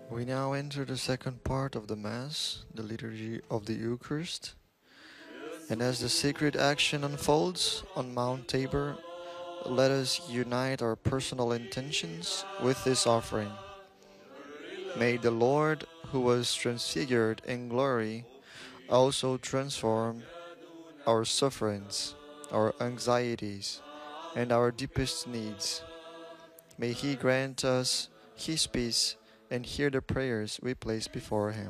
We now enter the second part of the Mass, the Liturgy of the Eucharist. And as the sacred action unfolds on Mount Tabor, let us unite our personal intentions with this offering. May the Lord, who was transfigured in glory, also transform our sufferings, our anxieties, and our deepest needs. May He grant us His peace and hear the prayers we place before Him.